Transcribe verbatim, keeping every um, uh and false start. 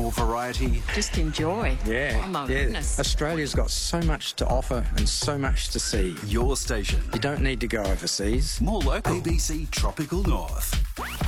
more variety. Just enjoy. Yeah. Oh, my yeah. goodness. Australia's got so much to offer and so much to see. Your station. You don't need to go overseas. More local. A B C Tropical North.